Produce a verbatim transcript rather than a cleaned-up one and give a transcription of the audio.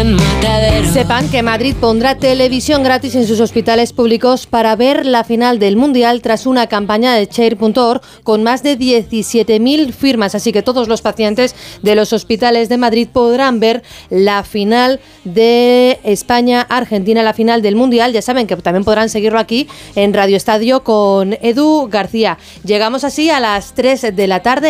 Matadero. Sepan que Madrid pondrá televisión gratis en sus hospitales públicos para ver la final del Mundial tras una campaña de Cheer punto org con más de diecisiete mil firmas. Así que todos los pacientes de los hospitales de Madrid podrán ver la final de España-Argentina, la final del Mundial. Ya saben que también podrán seguirlo aquí en Radio Estadio con Edu García. Llegamos así a las tres de la tarde.